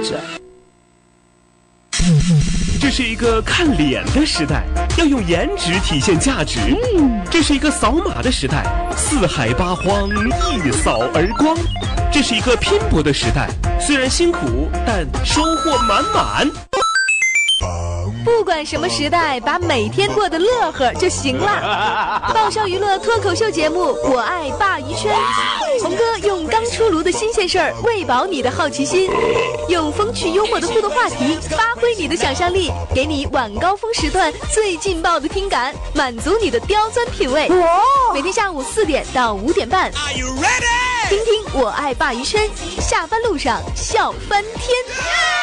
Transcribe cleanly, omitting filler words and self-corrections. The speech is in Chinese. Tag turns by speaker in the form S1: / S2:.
S1: 着。
S2: 这是一个看脸的时代，要用颜值体现价值。这是一个扫码的时代，四海八荒一扫而光。这是一个拼搏的时代，虽然辛苦，但收获满满。
S3: 不管什么时代，把每天过得乐呵就行了。爆笑娱乐脱口秀节目《我爱鲅鱼圈》，红哥用刚出炉的新鲜事儿喂饱你的好奇心，用风趣幽默的互动话题发挥你的想象力，给你晚高峰时段最劲爆的听感，满足你的刁钻品味。每天下午4点到5点半，听听《我爱鲅鱼圈》，下班路上笑翻天。